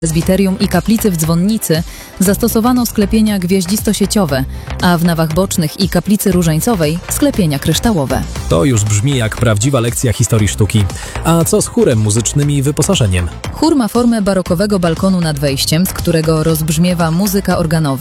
Prezbiterium i kaplicy w dzwonnicy zastosowano sklepienia gwieździsto-sieciowe, a w nawach bocznych i kaplicy różańcowej sklepienia kryształowe. To już brzmi jak prawdziwa lekcja historii sztuki. A co z chórem muzycznym i wyposażeniem? Chór ma formę barokowego balkonu nad wejściem, z którego rozbrzmiewa muzyka organowa.